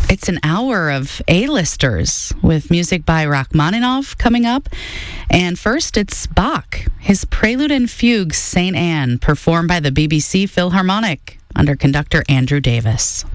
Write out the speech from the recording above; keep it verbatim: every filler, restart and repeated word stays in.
It's an hour of A-listers with music by Rachmaninoff coming up. And first, it's Bach, his Prelude and Fugue, Saint Anne, performed by the B B C Philharmonic under conductor Andrew Davis.